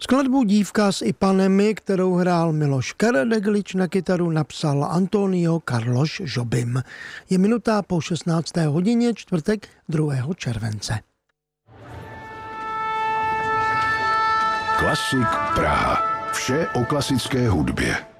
Skladbu Dívka s Ipanemi, kterou hrál Miloš Karadeglič, na kytaru napsal Antonio Carlos Jobim. Je minuta po 16. hodině, čtvrtek 2. července. Klasik Praha. Vše o klasické hudbě.